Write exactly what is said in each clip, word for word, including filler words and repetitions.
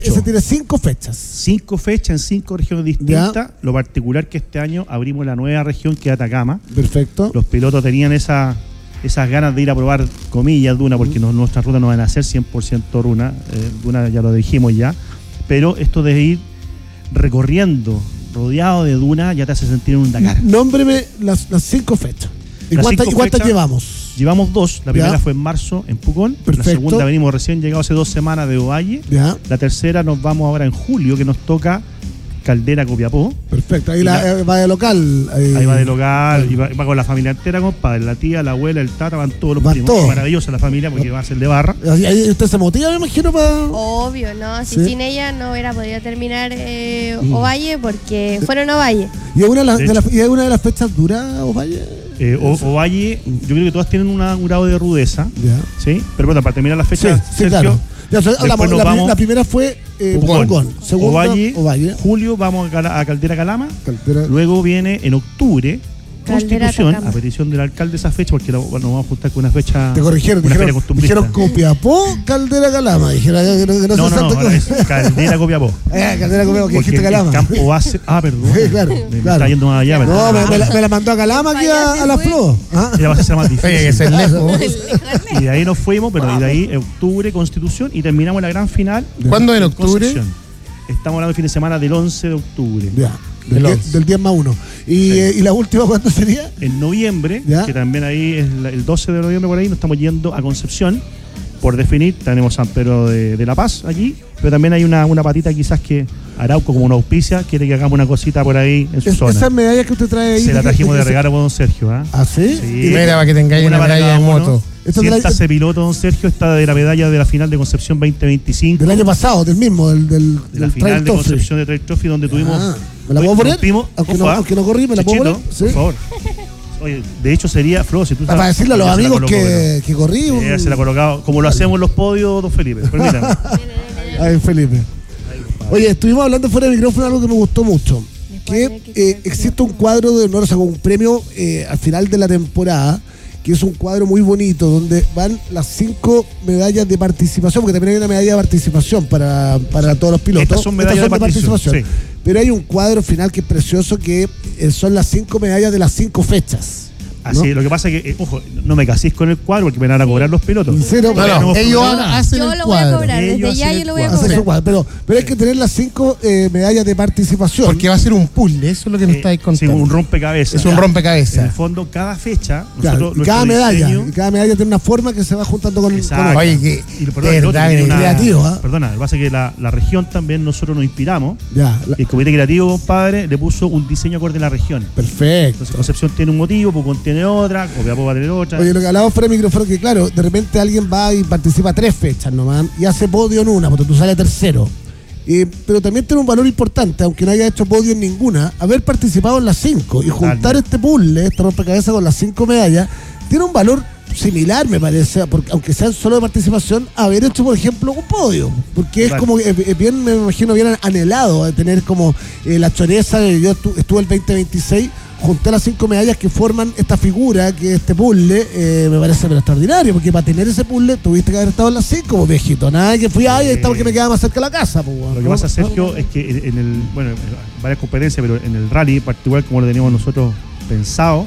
Ese tiene cinco fechas. Cinco fechas en cinco regiones distintas. Ya. Lo particular que este año abrimos la nueva región que es Atacama. Perfecto. Los pilotos tenían esa, esas ganas de ir a probar, comillas, duna, porque uh-huh. no, nuestras rutas no van a ser cien por ciento duna. Eh, duna ya lo dijimos ya. Pero esto de ir recorriendo, rodeado de duna, ya te hace sentir en un Dakar. Nómbreme las, las cinco fechas. ¿Y cuántas, ¿y cuántas llevamos? Llevamos dos. La primera ya. fue en marzo en Pucón. Perfecto. La segunda venimos recién llegado hace dos semanas de Ovalle. Ya. La tercera nos vamos ahora en julio, que nos toca Caldera, Copiapó. Perfecto. Ahí la, la, va de local. Ahí, ahí va de local. Y va, va con la familia entera, compadre. La tía, la abuela, el tata, van todos los van primos. Todos. Maravillosa la familia porque va a ser de barra. ¿Ahí usted se motiva, me imagino, para...? Obvio, ¿no? Si ¿Sí? Sin ella no hubiera podido terminar eh, mm. Ovalle porque fueron Ovalle. ¿Y una de, la, de, de la, ¿y una de las fechas duras, Ovalle? Eh, o, Ovalle, yo creo que todas tienen una, un grado de rudeza. Ya. ¿Sí? Pero bueno, para terminar la fecha, sí, sí, Sergio, claro. Ya, o sea, la, la, vamos, la primera fue eh, Pucón. Pucón. Segunda, Ovalle, Ovalle. Julio vamos a, a Caldera Calama. Caldera. Luego viene en octubre Caldera, Constitución, Cacama. a petición del alcalde esa fecha, porque bueno, nos vamos a juntar con una fecha. Te corrigieron, una dijeron, dijeron Copiapó, Caldera Calama. Dijeron que no, que no, no, se no, no, ahora es Caldera Copiapó. Eh, Caldera Copiapó, que dijiste Calama. El campo base. Ah, perdón. Sí, claro, me, me claro. está yendo más allá. No, ¿verdad? me, me, la, me la mandó a Calama aquí a, a la Flo. ¿Ah? Ya va a ser más difícil. Oye, que se lejos. Y de ahí nos fuimos, pero de ahí octubre, Constitución, y terminamos la gran final. ¿Cuándo en octubre? Estamos hablando del fin de semana del once de octubre. Ya. Del, diez, del diez más uno. ¿Y, sí. eh, ¿Y la última cuándo sería? En noviembre, ¿ya? Que también ahí es la, el doce de noviembre por ahí, nos estamos yendo a Concepción. Por definir, tenemos San Pedro de, de La Paz allí, pero también hay una, una patita quizás que Arauco, como una auspicia, quiere que hagamos una cosita por ahí en su es, zona. Esas medallas que usted trae ahí. Se la trajimos de, de regalo con don Sergio. ¿eh? ¿Ah, sí? Sí. Mira, para que tengáis una, una medalla de moto. Siéntase piloto, don Sergio, está de la medalla de la final de Concepción veinte veinticinco. Del año pasado, del mismo, del, del, de la del final de Concepción de Trail Trophy, donde tuvimos. Ah, ¿me la puedo poner? Rompimos, aunque, no, aunque no corrí, ¿me la puedo poner? ¿Sí? Por favor. Oye, de hecho sería, Flo, si tú sabes, para decirle a los amigos colocó, que, que corrí. Un... Se la ha colocado, como lo hacemos en los podios, don Felipe. Permítame. Ay, Felipe. Oye, estuvimos hablando fuera del micrófono algo que me gustó mucho. Que eh, existe un cuadro de honor, o sea, con un premio eh, al final de la temporada, que es un cuadro muy bonito, donde van las cinco medallas de participación, porque también hay una medalla de participación para, para todos los pilotos. Estas son medallas Estas son de, de participación. participación. Sí. Pero hay un cuadro final que es precioso, que eh, son las cinco medallas de las cinco fechas. Así, ¿no? Lo que pasa es que, eh, ojo, no me casís con el cuadro porque me van a cobrar los pilotos. Cero, no, no, ellos hacen yo el lo cuadro. voy a cobrar, desde ellos ya yo lo voy a cobrar. Cuadro, pero, pero hay que tener las cinco eh, medallas de participación. Porque va a ser un puzzle, eso es lo que me eh, estáis contando. Sí, un rompecabezas. Es un rompecabezas. En el fondo, cada fecha, claro, nosotros, cada medalla, diseño, y cada medalla tiene una forma que se va juntando con el. Con Oye, que y, perdón, el otro, una, creativo, ¿eh? Perdona, lo que pasa es que la, la región también nosotros nos inspiramos. Ya, la, el comité creativo, compadre, le puso un diseño acorde a la región. Perfecto. Entonces Concepción tiene un motivo, Pucón tiene otra, Copiapó va a tener otra. Oye, lo que hablamos fuera de micrófono, que claro, de repente alguien va y participa tres fechas nomás y hace podio en una, porque tú sales tercero. Eh, pero también tiene un valor importante, aunque no haya hecho podio en ninguna, haber participado en las cinco y juntar Dale. este puzzle, este rompecabezas con las cinco medallas, tiene un valor similar, me parece, porque aunque sean solo de participación, haber hecho, por ejemplo, un podio, porque Total. es como, eh, bien, me imagino, bien anhelado de tener como eh, la choreza de yo estu- estuve el veinte veintiséis, junté las cinco medallas que forman esta figura, que este puzzle, eh, me parece pero extraordinario, porque para tener ese puzzle tuviste que haber estado en las cinco, pues, viejito, nada que fui ahí, estaba que me quedaba más cerca de la casa. Pues, lo que pasa, Sergio, es que en el, bueno, varias competencias, pero en el rally en particular, como lo teníamos nosotros pensado,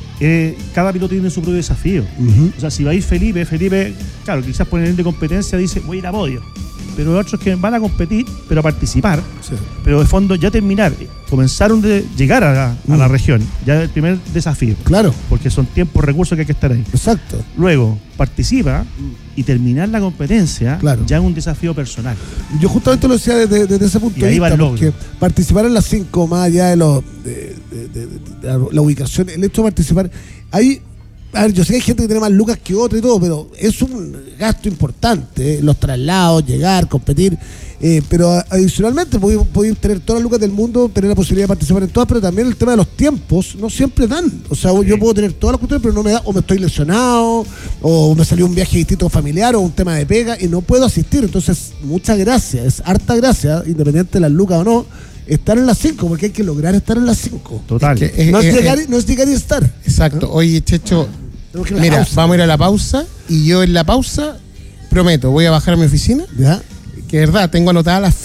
Eh, cada piloto tiene su propio desafío. Uh-huh. O sea, si va a ir Felipe, Felipe, claro, quizás por el nivel de competencia dice, voy a ir a podio. Pero hay otros que van a competir, pero a participar. Sí. Pero de fondo ya terminar, comenzaron de llegar a la, uh-huh. a la región, ya es el primer desafío. Claro. Porque son tiempos, recursos que hay que estar ahí. Exacto. Luego, participa y terminar la competencia, claro. ya es un desafío personal. Yo justamente lo decía desde, desde ese punto y de vista, ahí va porque participar en las cinco, más allá de, lo, de, de, de, de, de la ubicación, el hecho de participar, hay, a ver, yo sé que hay gente que tiene más lucas que otra y todo, pero es un gasto importante, eh, los traslados, llegar, competir, eh, pero adicionalmente podéis, podéis tener todas las lucas del mundo, tener la posibilidad de participar en todas, pero también el tema de los tiempos no siempre dan. O sea, sí. yo puedo tener todas las cuestiones, pero no me da, o me estoy lesionado, o me salió un viaje distinto familiar, o un tema de pega, y no puedo asistir. Entonces, muchas gracias, es harta gracia, independiente de las lucas o no, estar en las cinco, porque hay que lograr estar en las cinco. Total. Es que, no, eh, es llegar, eh, no es llegar y estar. Exacto. ¿no? Oye, Checho, mira, pausa. Vamos a ir a la pausa y yo en la pausa prometo, voy a bajar a mi oficina. ¿Ya? que verdad, tengo anotadas las